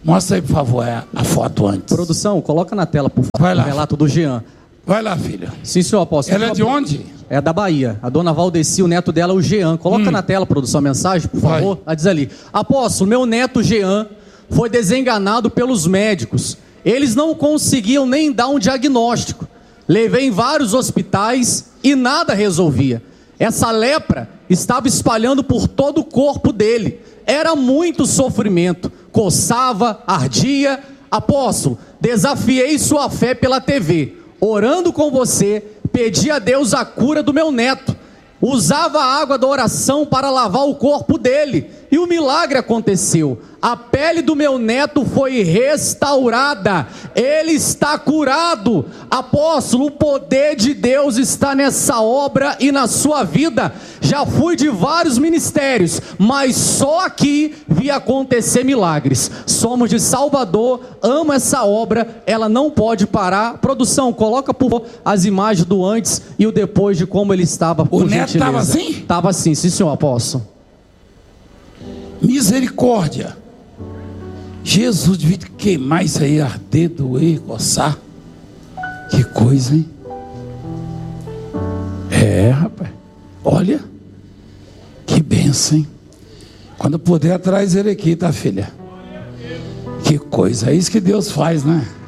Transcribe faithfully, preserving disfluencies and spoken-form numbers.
Mostra aí, por favor, a foto antes. Produção, coloca na tela, por favor. Vai lá. O relato do Jean. Vai lá, filha. Sim, senhor apóstolo. Ela é de onde? É da Bahia. A dona Valdeci, o neto dela é o Jean. Coloca hum. na tela, produção, a mensagem, por favor. Vai. Ela diz ali: apóstolo, meu neto Jean foi desenganado pelos médicos. Eles não conseguiam nem dar um diagnóstico. Levei em vários hospitais e nada resolvia. Essa lepra estava espalhando por todo o corpo dele. Era muito sofrimento. Coçava, ardia. Apóstolo, desafiei sua fé pela T V. Orando com você, pedi a Deus a cura do meu neto. Usava a água da oração para lavar o corpo dele. E o milagre aconteceu. A pele do meu neto foi restaurada. Ele está curado. Apóstolo, o poder de Deus está nessa obra e na sua vida. Já fui de vários ministérios, mas só aqui vi acontecer milagres. Somos de Salvador, amo essa obra, ela não pode parar. Produção, coloca por favor as imagens do antes e o depois de como ele estava. O neto estava assim? Estava assim, sim senhor apóstolo. Misericórdia. Jesus devia queimar isso aí, arder, doer, coçar. Que coisa, hein? É, rapaz. Olha. Que bênção, hein? Quando puder, traz ele aqui, tá, filha? Que coisa. É isso que Deus faz, né?